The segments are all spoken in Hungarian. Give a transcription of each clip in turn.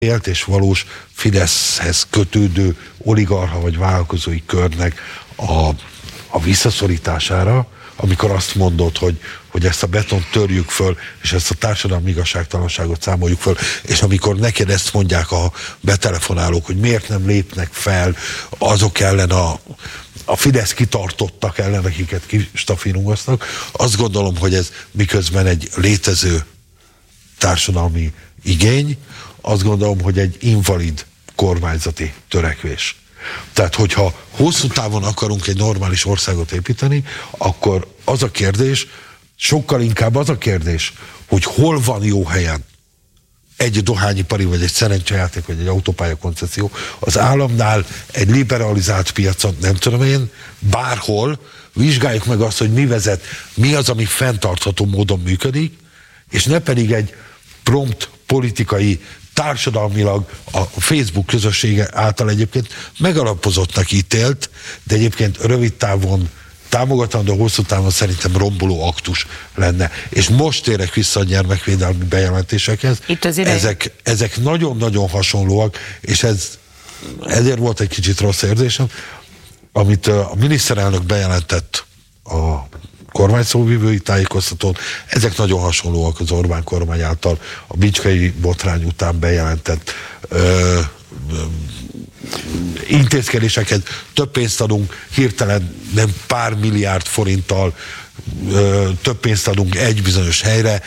élt és valós Fideszhez kötődő oligarcha vagy vállalkozói körnek a visszaszorítására, amikor azt mondod, hogy ezt a betont törjük föl, és ezt a társadalmi igazságtalanságot számoljuk föl, és amikor neked ezt mondják a betelefonálók, hogy miért nem lépnek fel azok ellen a Fidesz kitartottak ellen, akiket kistafírungoztak, azt gondolom, hogy ez miközben egy létező társadalmi igény, azt gondolom, hogy egy invalid kormányzati törekvés. Tehát, hogyha hosszú távon akarunk egy normális országot építeni, akkor az a kérdés, sokkal inkább az a kérdés, hogy hol van jó helyen egy dohányipari, vagy egy szerencsejáték, vagy egy autópálya koncesszió, az államnál egy liberalizált piacon, nem tudom én, bárhol vizsgáljuk meg azt, hogy mi vezet, mi az, ami fenntartható módon működik, és ne pedig egy prompt politikai, társadalmilag a Facebook közössége által egyébként megalapozottnak ítélt, de egyébként rövid távon támogatandó, hosszú távon szerintem romboló aktus lenne. És most térek vissza a gyermekvédelmi bejelentésekhez. Ezek nagyon-nagyon hasonlóak, és ezért volt egy kicsit rossz érzésem, amit a miniszterelnök bejelentett a kormányszóvivői tájékoztatón, ezek nagyon hasonlóak az Orbán kormány által a bicskei botrány után bejelentett intézkedéseket. Több pénzt adunk, hirtelen nem pár milliárd forinttal több pénzt adunk egy bizonyos helyre,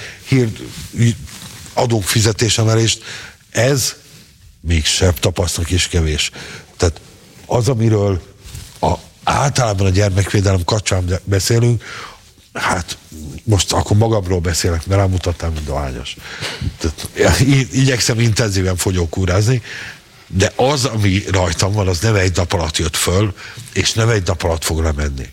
adunk fizetésemelést. Ez még sebb tapasztalat is kevés. Tehát az, amiről általában a gyermekvédelem kapcsán beszélünk, hát most akkor magamról beszélek, mert rámutattam, mint dohányos. Igyekszem intenzíven fogyókúrázni, de az, ami rajtam van, az nem egy nap alatt jött föl, és nem egy nap alatt fog lemenni.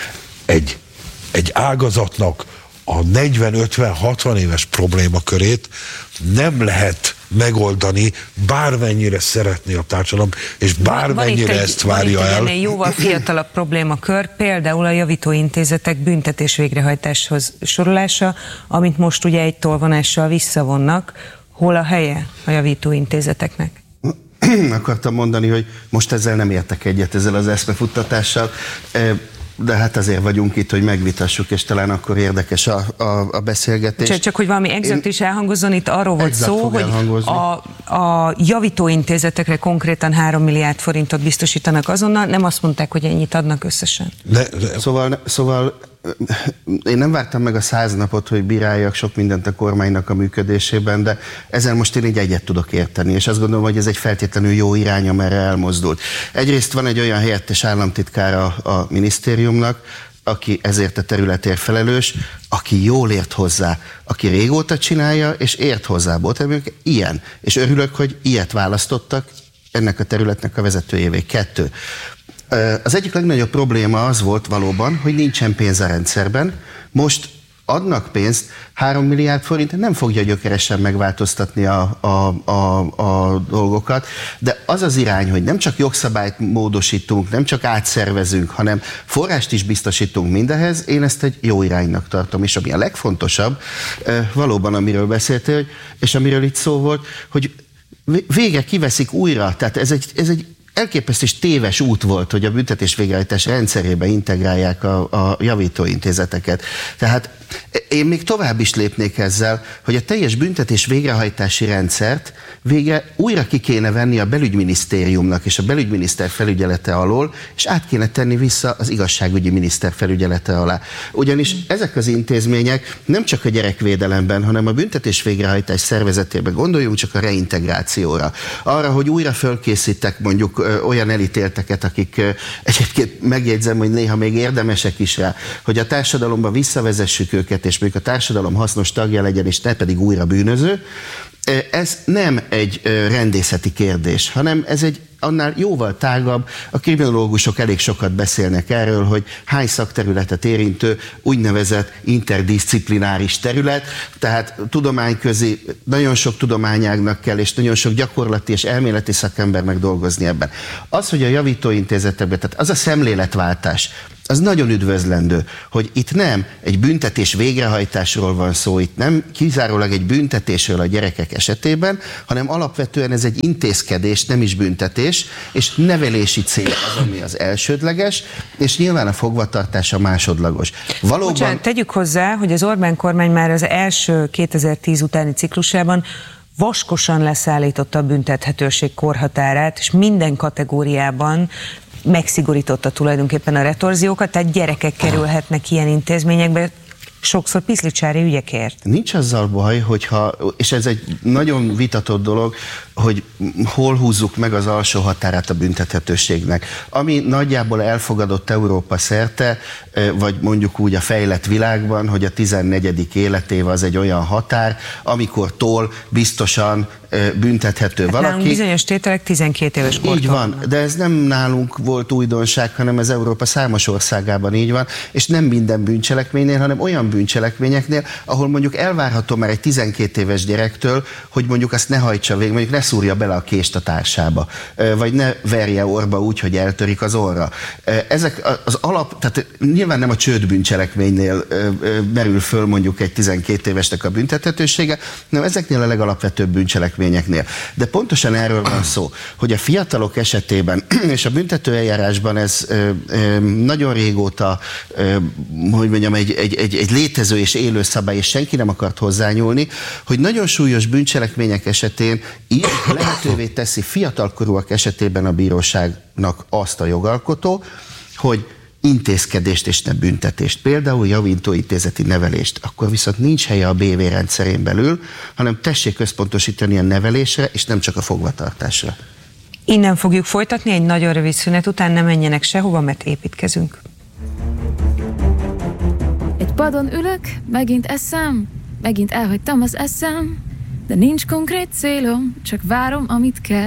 Egy ágazatnak a 40-50-60 éves problémakörét nem lehet megoldani, bármennyire szeretné a társadalom, és bármennyire ezt várja el. Van egy jóval fiatalabb problémakör, például a javítóintézetek büntetés végrehajtáshoz sorolása, amit most ugye egy tolvonással visszavonnak. Hol a helye a javítóintézeteknek? Akartam mondani, hogy most ezzel nem értek egyet, ezzel az eszmefuttatással, de hát azért vagyunk itt, hogy megvitassuk, és talán akkor érdekes a beszélgetés. Csak hogy valami exakt is elhangozzon, itt arról volt szó, hogy a javítóintézetekre konkrétan 3 milliárd forintot biztosítanak azonnal, nem azt mondták, hogy ennyit adnak összesen. Szóval én nem vártam meg a 100 napot, hogy bíráljak sok mindent a kormánynak a működésében, de ezzel most én így egyet tudok érteni, és azt gondolom, hogy ez egy feltétlenül jó irány, amerre elmozdult. Egyrészt van egy olyan helyettes államtitkára a minisztériumnak, aki ezért a területért felelős, aki jól ért hozzá, aki régóta csinálja, és ért hozzá. Volt ilyen. És örülök, hogy ilyet választottak ennek a területnek a vezetőjévé. 2. Az egyik legnagyobb probléma az volt valóban, hogy nincsen pénz a rendszerben. Most adnak pénzt, 3 milliárd forint nem fogja gyökeresen megváltoztatni a dolgokat, de az az irány, hogy nem csak jogszabályt módosítunk, nem csak átszervezünk, hanem forrást is biztosítunk mindehez, én ezt egy jó iránynak tartom. És ami a legfontosabb, valóban amiről beszéltél, és amiről itt szó volt, hogy végre kiveszik újra, tehát ez egy elképesztő és téves út volt, hogy a büntetés végrehajtás rendszerébe integrálják a javítóintézeteket. Tehát én még tovább is lépnék ezzel, hogy a teljes büntetés végrehajtási rendszert végre újra ki kéne venni a belügyminisztériumnak és a belügyminiszter felügyelete alól, és át kéne tenni vissza az igazságügyi miniszter felügyelete alá. Ugyanis ezek az intézmények nem csak a gyerekvédelemben, hanem a büntetés végrehajtás szervezetében, gondoljunk csak a reintegrációra. Arra, hogy újra fölkészítek mondjuk olyan elítélteket, akik egyébként megjegyzem, hogy néha még érdemesek is rá, hogy a társadalomba visszavezessük őket, és mondjuk a társadalom hasznos tagja legyen, és ne pedig újra bűnöző. Ez nem egy rendészeti kérdés, hanem ez egy annál jóval tágabb. A kriminológusok elég sokat beszélnek erről, hogy hány szakterületet érintő úgynevezett interdisziplináris terület, tehát tudományközi, nagyon sok tudományágnak kell, és nagyon sok gyakorlati és elméleti szakembernek dolgozni ebben. Az, hogy a javítóintézetekben, tehát az a szemléletváltás, az nagyon üdvözlendő, hogy itt nem egy büntetés végrehajtásról van szó, itt nem kizárólag egy büntetésről a gyerekek esetében, hanem alapvetően ez egy intézkedés, nem is büntetés, és nevelési cél az, ami az elsődleges, és nyilván a fogvatartás a másodlagos. Valóban... Bocsánat, tegyük hozzá, hogy az Orbán kormány már az első 2010 utáni ciklusában vaskosan leszállította a büntethetőség korhatárát, és minden kategóriában megszigorította tulajdonképpen a retorziókat, tehát gyerekek kerülhetnek ilyen intézményekbe, sokszor piszlicsári ügyekért. Nincs azzal baj, hogyha, és ez egy nagyon vitatott dolog, hogy hol húzzuk meg az alsó határát a büntethetőségnek. Ami nagyjából elfogadott Európa szerte, vagy mondjuk úgy a fejlett világban, hogy a 14. életév az egy olyan határ, amikortól biztosan büntethető valaki. Nálunk bizonyos tételek 12 éves kortól. Így van, de ez nem nálunk volt újdonság, hanem ez Európa számos országában így van, és nem minden bűncselekménynél, hanem olyan bűncselekményeknél, ahol mondjuk elvárható már egy 12 éves gyerektől, hogy mondjuk azt ne hajtsa végig, mondjuk ne szúrja bele a kést a társába, vagy ne verje orba úgy, hogy eltörik az orra. Ezek az alap, tehát nyilván nem a csődbűncselekménynél merül föl mondjuk egy 12 évesnek a büntethetősége, hanem ezeknél a legalapvetőbb bűncselekményeknél. De pontosan erről van szó, hogy a fiatalok esetében, és a büntetőeljárásban ez nagyon régóta, hogy mondjam, egy létező és élő szabály, és senki nem akart hozzányúlni, hogy nagyon súlyos bűncselekmények esetén így lehetővé teszi fiatalkorúak esetében a bíróságnak azt a jogalkotó, hogy intézkedést és ne büntetést, például javítóintézeti nevelést, akkor viszont nincs helye a BV rendszerén belül, hanem tessék összpontosítani a nevelésre, és nem csak a fogvatartásra. Innen fogjuk folytatni, egy nagyon rövid szünet után, ne menjenek sehova, mert építkezünk. Egy padon ülök, megint eszem, megint elhagytam az eszem, de nincs konkrét célom, csak várom, amit kell.